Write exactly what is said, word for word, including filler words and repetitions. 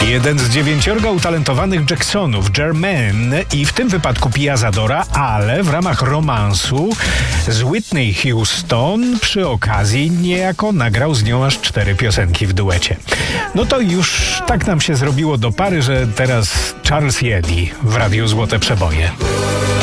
Jeden z dziewięciorga utalentowanych Jacksonów, Jermaine, i w tym wypadku Pia Zadora, ale w ramach romansu z Whitney Houston przy okazji niejako nagrał z nią aż cztery piosenki w duecie. No to już tak nam się zrobiło do pary, że teraz Charles i Eddie w Radiu Złote Przeboje.